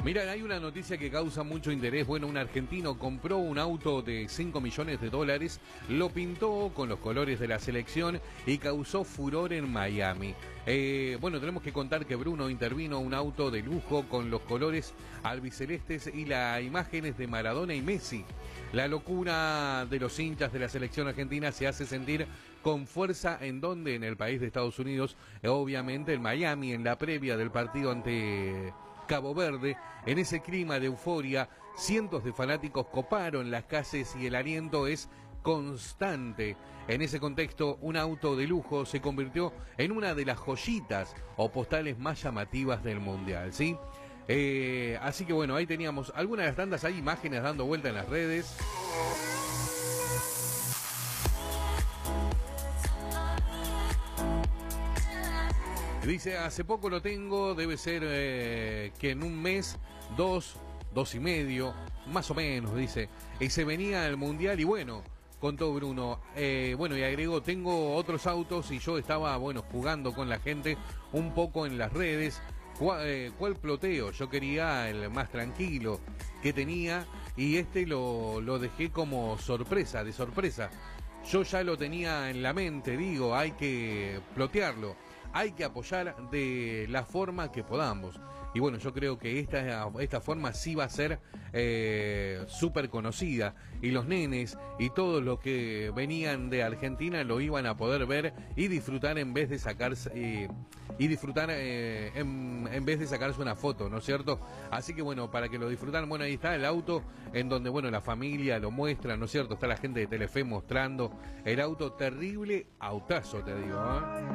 Mira, hay una noticia que causa mucho interés. Bueno, un argentino compró un auto de 5 millones de dólares, lo pintó con los colores de la selección y causó furor en Miami. Bueno, tenemos que contar que Bruno intervino un auto de lujo con los colores albicelestes y las imágenes de Maradona y Messi. La locura de los hinchas de la selección argentina se hace sentir con fuerza en donde, en el país de Estados Unidos, obviamente en Miami, en la previa del partido ante Cabo Verde. En ese clima de euforia, cientos de fanáticos coparon las calles y el aliento es constante. En ese contexto, un auto de lujo se convirtió en una de las joyitas o postales más llamativas del Mundial, ¿sí? Así que bueno, ahí teníamos algunas de las tantas, hay imágenes dando vuelta en las redes. Dice, hace poco lo tengo, debe ser que en un mes, dos y medio, más o menos, dice, y se venía el Mundial y bueno, contó Bruno, bueno, y agregó, tengo otros autos y yo estaba, bueno, jugando con la gente un poco en las redes. ¿Cuál ploteo? Yo quería el más tranquilo que tenía y lo dejé como sorpresa, de sorpresa. Yo ya lo tenía en la mente, digo, hay que plotearlo, hay que apoyar de la forma que podamos. Y bueno, yo creo que esta forma sí va a ser súper conocida. Y los nenes y todos los que venían de Argentina lo iban a poder ver y disfrutar en vez de sacarse en vez de sacarse una foto, ¿no es cierto? Así que bueno, para que lo disfrutaran, bueno, ahí está el auto en donde, bueno, la familia lo muestra, ¿no es cierto? Está la gente de Telefe mostrando el auto, terrible autazo, te digo, ¿eh?